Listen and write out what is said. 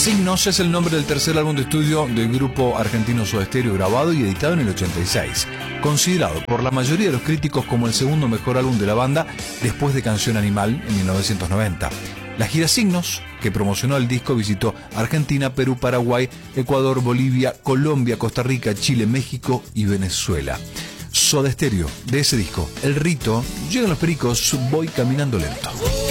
Signos es el nombre del tercer álbum de estudio del grupo argentino Soda Stereo, grabado y editado en el 86, considerado por la mayoría de los críticos como el segundo mejor álbum de la banda después de Canción Animal en 1990. La gira Signos, que promocionó el disco, visitó Argentina, Perú, Paraguay, Ecuador, Bolivia, Colombia, Costa Rica, Chile, México y Venezuela. Soda Stereo, de ese disco, El Rito, Llegan los Pericos, Voy Caminando Lento.